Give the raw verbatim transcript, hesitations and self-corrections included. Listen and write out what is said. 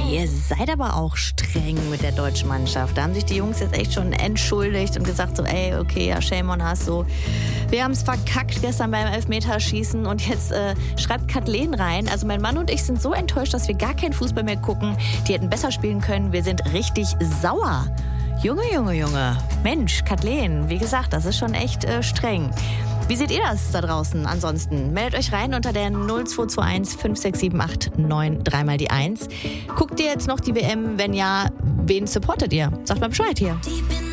Ihr seid aber auch streng mit der deutschen Mannschaft. Da haben sich die Jungs jetzt echt schon entschuldigt und gesagt so, ey, okay, ja, shame on us, so. Wir haben es verkackt gestern beim Elfmeterschießen und jetzt äh, schreibt Kathleen rein, also mein Mann und ich sind so enttäuscht, dass wir gar keinen Fußball mehr gucken. Die hätten besser spielen können. Wir sind richtig sauer. Junge, Junge, Junge. Mensch, Kathleen, wie gesagt, das ist schon echt äh, streng. Wie seht ihr das da draußen ansonsten? Meldet euch rein unter der null zwei zwei eins fünf sechs sieben acht neun drei mal die eins. Guckt ihr jetzt noch die W M? Wenn ja, wen supportet ihr? Sagt mal Bescheid hier.